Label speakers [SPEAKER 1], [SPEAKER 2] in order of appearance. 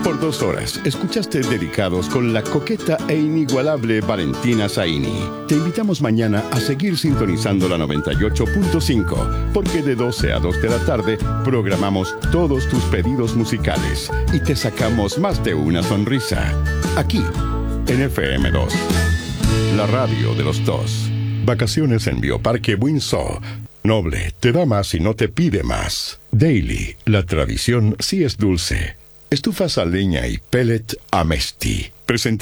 [SPEAKER 1] Por 2 horas, escuchaste Dedicados con la coqueta e inigualable Valentina Zaini. Te invitamos mañana a seguir sintonizando la 98.5, porque de 12 a 2 de la tarde programamos todos tus pedidos musicales y te sacamos más de una sonrisa. Aquí, en FM2, la radio de los dos. Vacaciones en Bioparque Windsor. Noble, te da más y no te pide más. Daily, la tradición sí es dulce. Estufas a leña y pellet Amesti.